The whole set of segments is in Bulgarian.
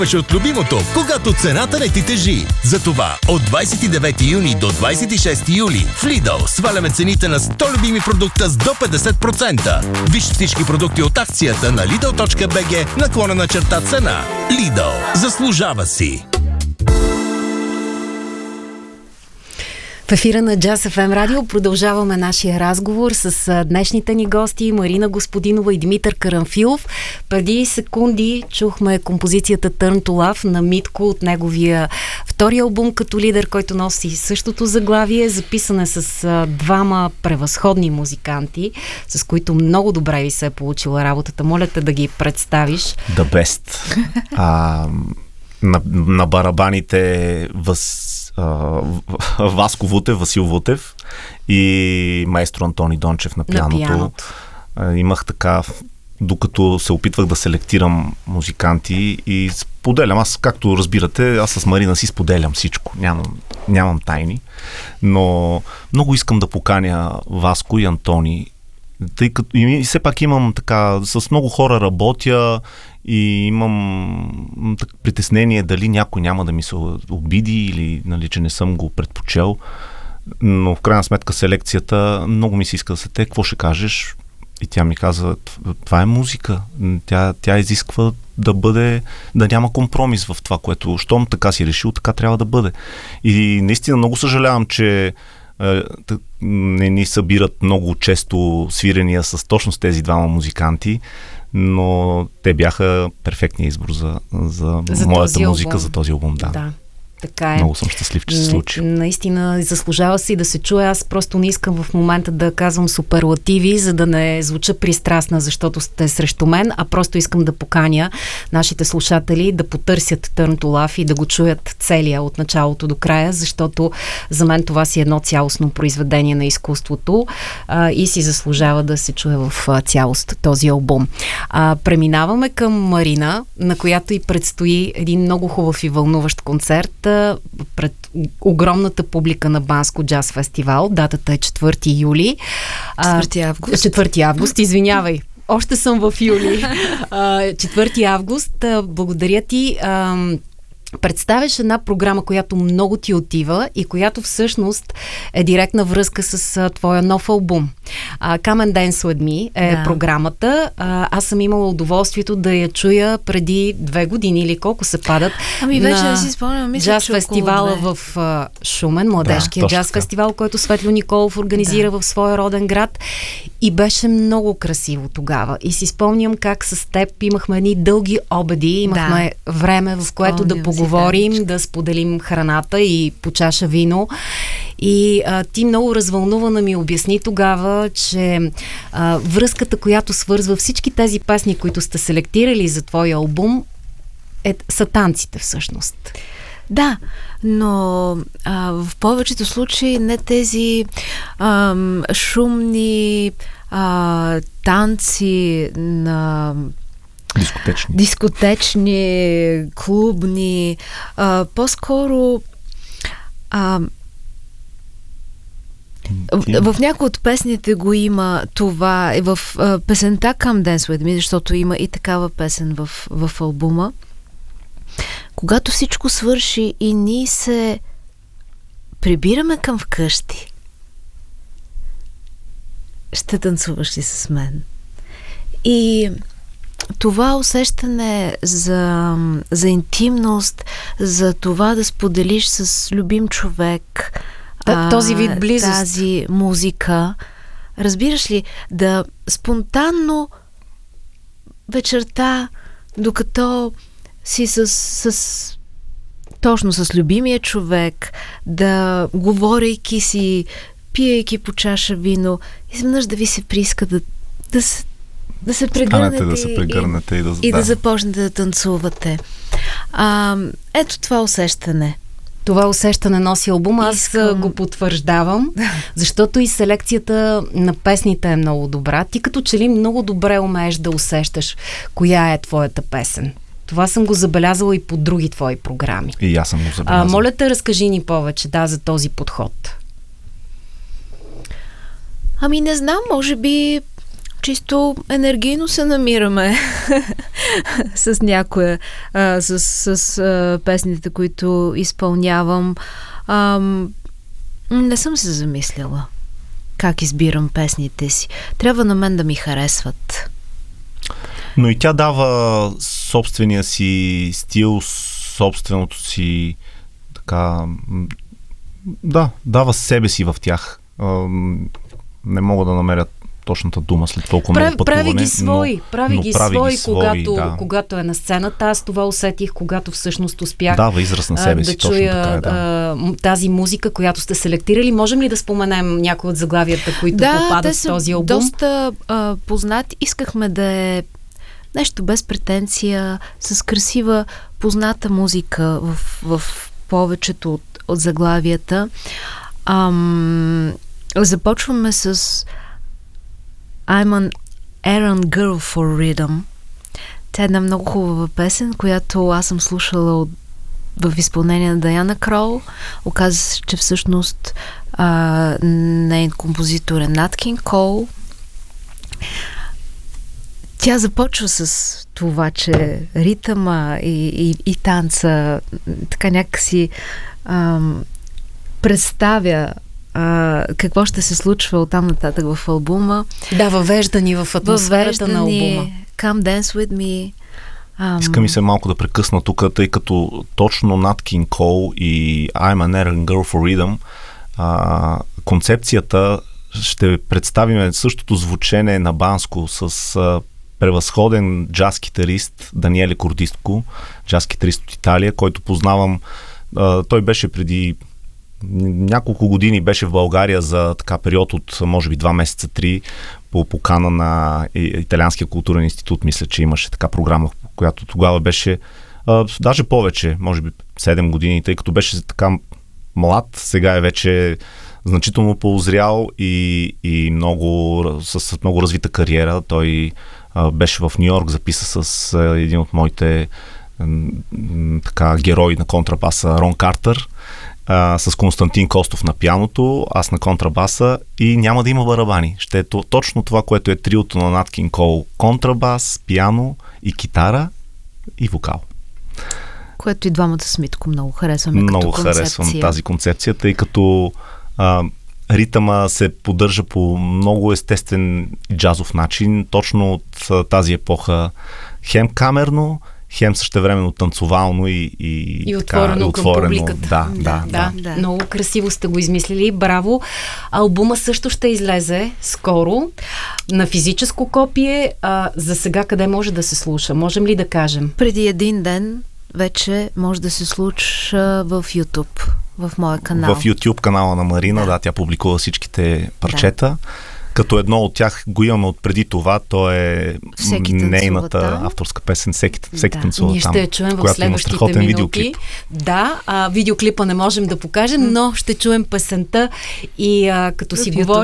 от любимото, когато цената не ти тежи. Затова от 29 юни до 26 юли в Lidl сваляме цените на 100 любими продукта с до 50%. Виж всички продукти от акцията на lidl.bg/цена. Lidl. Заслужава си! В ефира на Jazz FM Radio продължаваме нашия разговор с днешните ни гости Марина Господинова и Димитър Карамфилов. Преди секунди чухме композицията Turn to Love на Митко от неговия втори албум като лидер, който носи същото заглавие. Записане с двама превъзходни музиканти, с които много добре ви се е получила работата. Моля те да ги представиш. The best. На барабаните Васко Вутев, Васил Вутев и маестро Антони Дончев на пианото. Имах така, докато се опитвах да селектирам музиканти и споделям. Аз, както разбирате, аз с Марина си споделям всичко. Нямам тайни. Но много искам да поканя Васко и Антони, тъй като и все пак имам така, с много хора работя и имам притеснение дали някой няма да ми се обиди или, нали, че не съм го предпочел. Но в крайна сметка селекцията много ми се иска да се те, какво ще кажеш? И тя ми каза, това е музика. Тя изисква да няма компромис в това, което щом така си решил, така трябва да бъде. И наистина много съжалявам, че не ни събират много често свирения с точно с тези двама музиканти, но те бяха перфектният избор за моята музика, за този албум. Да. Така е. Много съм щастлив, че се случи. Наистина заслужава си да се чуе. Аз просто не искам в момента да казвам суперлативи, за да не звуча пристрастна, защото сте срещу мен, а просто искам да поканя нашите слушатели да потърсят Turn to Love и да го чуят целия от началото до края, защото за мен това си едно цялостно произведение на изкуството и си заслужава да се чуе в цялост този албум. Преминаваме към Марина, на която и предстои един много хубав и вълнуващ концерт пред огромната публика на Банско джаз фестивал. Датата е 4 юли. 4 август. 4 август, извинявай. Още съм в юли. 4 август. Благодаря ти. Представяш една програма, която много ти отива и която всъщност е директна връзка с твоя нов албум. Come and Dance With Me е програмата. Аз съм имала удоволствието да я чуя преди 2 години или колко се падат. Вече не си спомням. Джаз фестивала в Шумен, младежкия джаз фестивал, който Светло Николов организира в своя роден град. И беше много красиво тогава. И си спомням как с теб имахме едни дълги обеди, имахме време, в което да поговорим, да споделим храната и по чаша вино. И ти много развълнувана ми обясни тогава, че връзката, която свързва всички тези песни, които сте селектирали за твоя албум, са танците всъщност. Да, но в повечето случаи не тези шумни танци на дискотечни, клубни, по-скоро в някои от песните го има това и в песента Come Dance With Me, защото има и такава песен в албума. Когато всичко свърши и ние се прибираме към вкъщи, ще танцуваш ли с мен? И това усещане за интимност, за това да споделиш с любим човек този вид близост, тази музика, разбираш ли, да спонтанно вечерта, докато си точно с любимия човек, да говорейки си, пиейки по чаша вино, изведнъж да ви се прииска да се прегърнете и да започнете да танцувате. Ето това усещане. Това усещане носи албум. Аз го потвърждавам, защото и селекцията на песните е много добра. Ти като че ли много добре умееш да усещаш коя е твоята песен. Това съм го забелязала и по други твои програми. И аз съм го забелязала. Моля те, разкажи ни повече за този подход. Не знам, може би чисто енергийно се намираме с някоя, с песните, които изпълнявам. Не съм се замисляла как избирам песните си. Трябва на мен да ми харесват. Но и тя дава собствения си стил, собственото си така... Да, дава себе си в тях. Не мога да намеря точната дума след толкова много пътуване. Прави ги свои, да. когато е на сцената. Аз това усетих, когато всъщност успях дава израз на себе си, да чуя така, тази музика, която сте селектирали. Можем ли да споменем някои от заглавията, които попадат в този албум? Да, доста познати. Искахме да е нещо без претенция, с красива, позната музика в повечето от заглавията. Започваме с I'm an errand girl for rhythm. Тя е една много хубава песен, която аз съм слушала в изпълнение на Даяна Крол. Оказва се, че всъщност нейн композитор е Нат Кинг Кол. Тя започва с това, че ритъма и танца така някакси представя какво ще се случва оттам нататък в албума. Да, въвежда ни в атмосферата на албума. Come dance with me. Иска ми се малко да прекъсна тук, тъй като точно Nat King Cole и I'm an Errand Girl for Rhythm концепцията ще представим същото звучене на банско с превъзходен джаз-китарист Даниеле Кордистко, джаз-китарист от Италия, който познавам. Той беше преди няколко години беше в България за така период от може би 2 месеца, 3 по покана на Италианския културен институт. Мисля, че имаше така програма, която тогава беше даже повече, може би 7 години, тъй като беше така млад, сега е вече значително поозрял и много, с много развита кариера. Той беше в Ню-Йорк, записа с един от моите така герои на контрабаса Рон Картер, с Константин Костов на пианото, аз на контрабаса и няма да има барабани. Ще е точно това, което е триото на Нат Кинг Кол. Контрабас, пиано и китара и вокал. Което и двамата с Митко много харесваме като концепция. Много харесвам тази концепция, тъй като ритъма се поддържа по много естествен джазов начин, точно от тази епоха, хем камерно, хем същевременно танцовално и отворено към публиката. Да. Много красиво сте го измислили. Браво! Албума също ще излезе скоро на физическо копие. За сега къде може да се слуша? Можем ли да кажем? Преди един ден вече може да се слуша в YouTube, в моя канал. В YouTube канала на Марина, да, тя публикува всичките парчета. Като едно от тях го имаме от преди това, то е нейната авторска песен Всеки танцува там. Ние ще я чуем в следващите минути. Да, видеоклипа не можем да покажем, но ще чуем песента и като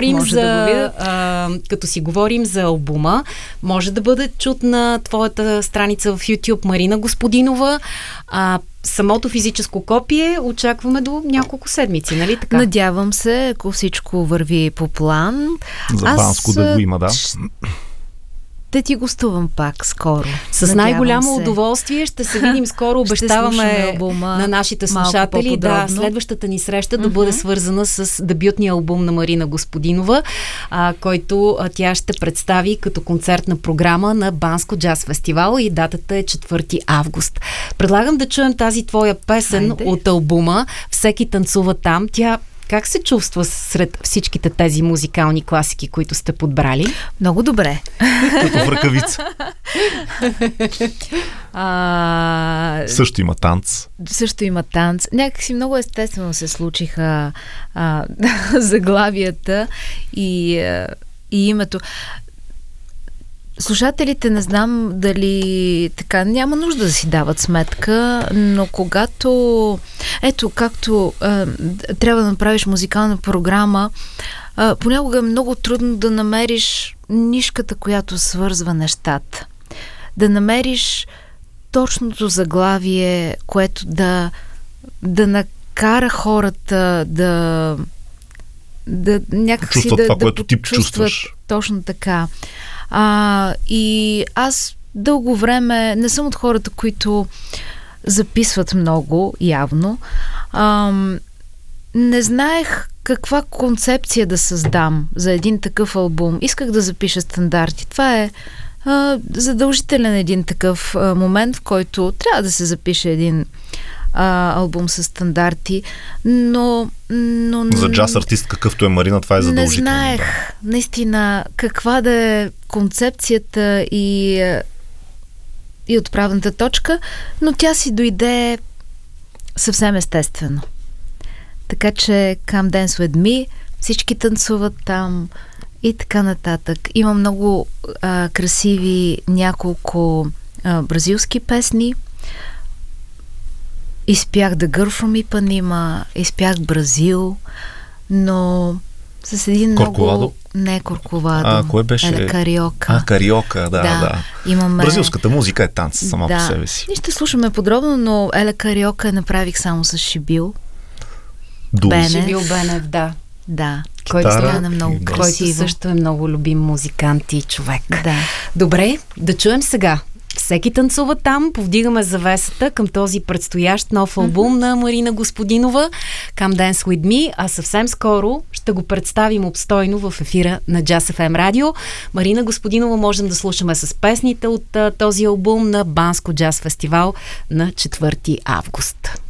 си говорим за албума, може да бъде чут на твоята страница в YouTube Марина Господинова. Самото физическо копие очакваме до няколко седмици, нали така? Надявам се, ако всичко върви по план. За Банско да го има, да. Да ти гостувам пак скоро. С най-голямо удоволствие ще се видим скоро. Обещаваме на нашите слушатели следващата ни среща да бъде свързана с дебютния албум на Марина Господинова, който тя ще представи като концертна програма на Банско джаз фестивал и датата е 4 август. Предлагам да чуем тази твоя песен от албума Всеки танцува там. Тя как се чувства сред всичките тези музикални класики, които сте подбрали? Много добре. Като в ръкавица. Също има танц. Също има танц. Някакси много естествено се случиха заглавията и името. Слушателите не знам дали така няма нужда да си дават сметка, но когато както трябва да направиш музикална програма, понякога е много трудно да намериш нишката, която свързва нещата. Да намериш точното заглавие, което да накара хората някакси това, да което ти почувстват. Точно така. И аз дълго време не съм от хората, които записват много, явно. Не знаех каква концепция да създам за един такъв албум. Исках да запиша стандарти. Това е задължителен един такъв момент, в който трябва да се запише един албум с стандарти, но за джаз артист, какъвто е Марина, това е задължително. Не знаех наистина каква да е концепцията и отправната точка, но тя си дойде съвсем естествено. Така че Come Dance With Me, всички танцуват там и така нататък. Има много красиви няколко бразилски песни. Изпях The Girl From Ipanema, изпях Бразил, но с един много... Не Корковадо. Кое беше? Еле Кариока. Кариока, да. Имаме... Бразилската музика е танц сама по себе си. Ние ще слушаме подробно, но Еле Кариока направих само с Шибил. Шибил Бенев, да. Да. Който стана много красиво. Който също е много любим музикант и човек. Да. Добре, да чуем сега. Всеки танцува там, повдигаме завесата към този предстоящ нов албум на Марина Господинова, Come Dance With Me, а съвсем скоро ще го представим обстойно в ефира на Jazz FM Radio. Марина Господинова можем да слушаме с песните от този албум на Банско джаз фестивал на 4 август.